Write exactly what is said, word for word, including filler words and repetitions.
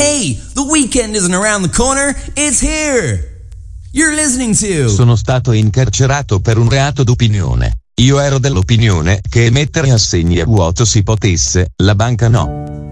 Hey, the weekend isn't around the corner, it's here! You're listening to... Sono stato incarcerato per un reato d'opinione. Io ero dell'opinione che emettere assegni a vuoto si potesse, la banca no.